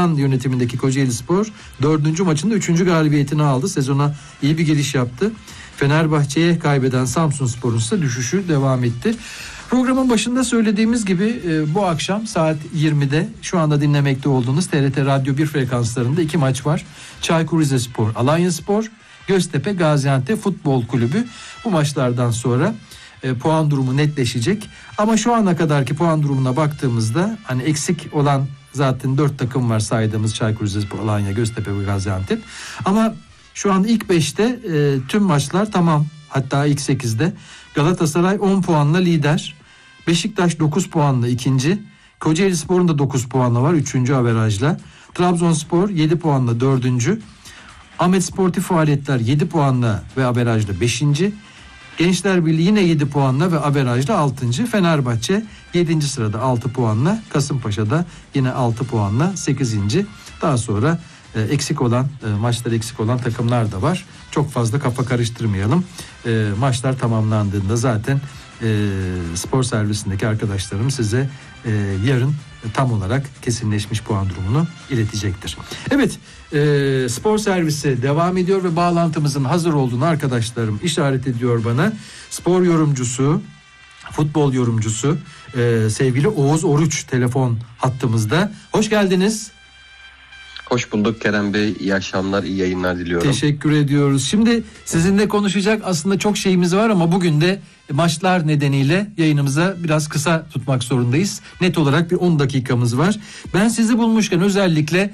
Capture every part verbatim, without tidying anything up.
Özkan yönetimindeki Kocaelispor dördüncü maçında üçüncü galibiyetini aldı. Sezona iyi bir giriş yaptı. Fenerbahçe'ye kaybeden Samsunspor'un ise düşüşü devam etti. Programın başında söylediğimiz gibi e, bu akşam saat yirmide şu anda dinlemekte olduğunuz T R T Radyo bir frekanslarında iki maç var. Çaykur Rizespor, Alanyaspor, Göztepe, Gaziantep Futbol Kulübü. Bu maçlardan sonra e, puan durumu netleşecek. Ama şu ana kadarki puan durumuna baktığımızda hani eksik olan zaten dört takım var saydığımız Çaykur Rizespor, Alanya, Göztepe ve Gaziantep. Ama şu an ilk beşte e, tüm maçlar tamam. Hatta ilk sekizde. Galatasaray on puanla lider. Beşiktaş dokuz puanla ikinci. Kocaelispor'un da dokuz puanla var. Üçüncü averajla. Trabzonspor yedi puanla dördüncü. Ahmet Sportif Faaliyetler yedi puanla ve averajla beşinci. Gençler Birliği yine yedi puanla ve averajla altıncı. Fenerbahçe yedinci sırada altı puanla. Kasımpaşa'da yine altı puanla sekizinci. Daha sonra e, eksik olan e, maçlar eksik olan takımlar da var. Çok fazla kafa karıştırmayalım. E, maçlar tamamlandığında zaten e, spor servisindeki arkadaşlarım size e, yarın tam olarak kesinleşmiş puan durumunu iletecektir. Evet, e, spor servisi devam ediyor ve bağlantımızın hazır olduğunu arkadaşlarım işaret ediyor bana. Spor yorumcusu, futbol yorumcusu e, sevgili Oğuz Oruç telefon hattımızda. Hoş geldiniz. Hoş bulduk Kerem Bey. İyi akşamlar, iyi yayınlar diliyorum. Teşekkür ediyoruz. Şimdi sizinle konuşacak aslında çok şeyimiz var ama bugün de maçlar nedeniyle yayınımıza biraz kısa tutmak zorundayız. Net olarak bir on dakikamız var. Ben sizi bulmuşken özellikle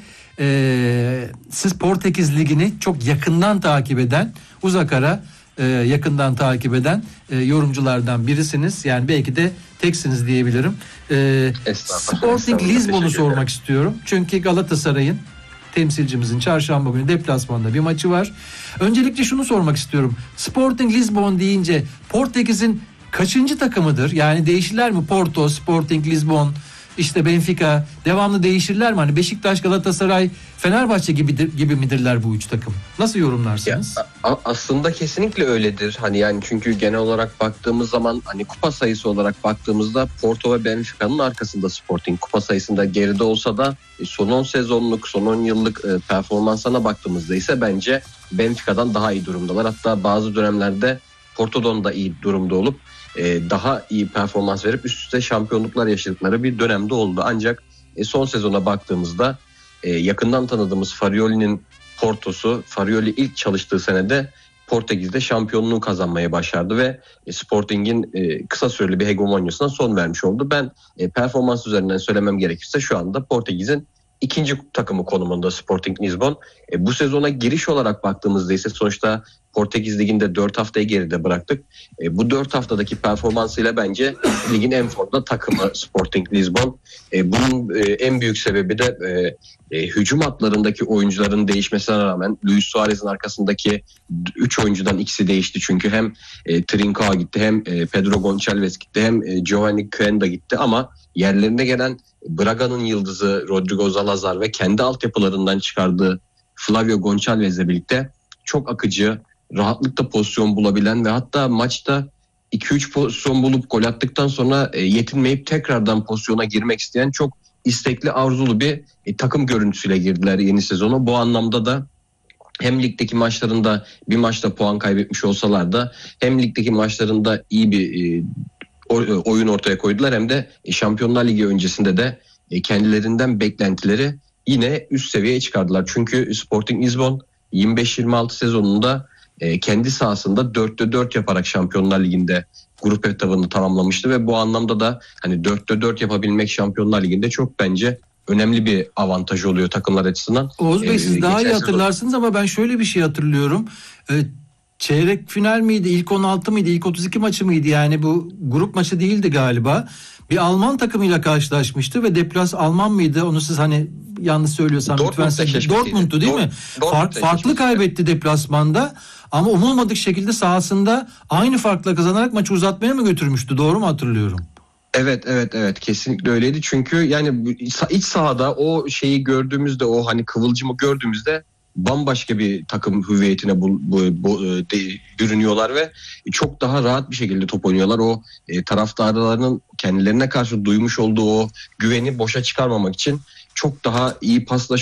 e, siz Portekiz Ligi'ni çok yakından takip eden, uzak ara e, yakından takip eden e, yorumculardan birisiniz. Yani belki de teksiniz diyebilirim. E, Sporting Lisbon'u sormak istiyorum. Çünkü Galatasaray'ın, temsilcimizin çarşamba günü deplasmanda bir maçı var. Öncelikle şunu sormak istiyorum. Sporting Lisbon deyince Portekiz'in kaçıncı takımıdır? Yani değişirler mi? Porto, Sporting Lisbon, işte Benfica devamlı değişirler mi? Hani Beşiktaş, Galatasaray, Fenerbahçe gibidir, gibi midirler bu üç takım? Nasıl yorumlarsınız? Ya, a- aslında kesinlikle öyledir. Hani yani çünkü genel olarak baktığımız zaman hani kupa sayısı olarak baktığımızda Porto ve Benfica'nın arkasında Sporting. Kupa sayısında geride olsa da son on sezonluk, son on yıllık e, performanslarına baktığımızda ise bence Benfica'dan daha iyi durumdalar. Hatta bazı dönemlerde Porto'dan da iyi durumda olup e, daha iyi performans verip üst üste şampiyonluklar yaşadıkları bir dönemde oldu. Ancak e, son sezona baktığımızda e, yakından tanıdığımız Farioli'nin Porto'su, Farioli ilk çalıştığı senede Portekiz'de şampiyonluğu kazanmaya başardı ve e, Sporting'in e, kısa süreli bir hegemonyasına son vermiş oldu. Ben e, performans üzerinden söylemem gerekirse şu anda Portekiz'in ikinci takımı konumunda Sporting Lisbon. E, bu sezona giriş olarak baktığımızda ise sonuçta Portekiz Ligi'nde dört haftayı geride bıraktık. E, bu dört haftadaki performansıyla bence ligin en formda takımı Sporting Lisbon. E, bunun e, en büyük sebebi de e, e, hücum hatlarındaki oyuncuların değişmesine rağmen Luis Suarez'in arkasındaki üç oyuncudan ikisi değişti. Çünkü hem e, Trincao gitti, hem e, Pedro Gonçalves gitti, hem e, Giovanni Quenda gitti ama yerlerine gelen Braga'nın yıldızı Rodrigo Zalazar ve kendi altyapılarından çıkardığı Flavio Gonçalves'le birlikte çok akıcı, rahatlıkla pozisyon bulabilen ve hatta maçta iki üç pozisyon bulup gol attıktan sonra e, yetinmeyip tekrardan pozisyona girmek isteyen çok istekli, arzulu bir e, takım görüntüsüyle girdiler yeni sezona. Bu anlamda da hem ligdeki maçlarında bir maçta puan kaybetmiş olsalar da hem ligdeki maçlarında iyi bir e, oyun ortaya koydular, hem de Şampiyonlar Ligi öncesinde de kendilerinden beklentileri yine üst seviyeye çıkardılar. Çünkü Sporting Lisbon yirmi beş yirmi altı sezonunda kendi sahasında dörtte dört yaparak Şampiyonlar Ligi'nde grup etabını tamamlamıştı ve bu anlamda da hani dörtte dört yapabilmek Şampiyonlar Ligi'nde çok bence önemli bir avantaj oluyor takımlar açısından. Oğuz Bey, siz ee, daha iyi hatırlarsınız sezon... ama ben şöyle bir şey hatırlıyorum. Ee, Çeyrek final miydi, ilk on altı mıydı, ilk otuz iki maçı mıydı, yani bu grup maçı değildi galiba. Bir Alman takımıyla karşılaşmıştı ve deplas Alman mıydı, onu siz hani yanlış söylüyorsam lütfen size. Dortmund'tu değil mi? Fark, farklı kaybetti deplasmanda ama umulmadık şekilde sahasında aynı farkla kazanarak maçı uzatmaya mı götürmüştü, doğru mu hatırlıyorum? Evet evet evet kesinlikle öyleydi çünkü yani iç sahada o şeyi gördüğümüzde, o hani kıvılcımı gördüğümüzde bambaşka bir takım hüviyetine bu, bu, bu, de, bürünüyorlar ve çok daha rahat bir şekilde top oynuyorlar. O e, taraftarlarının kendilerine karşı duymuş olduğu o güveni boşa çıkarmamak için çok daha iyi paslaşıyorlar.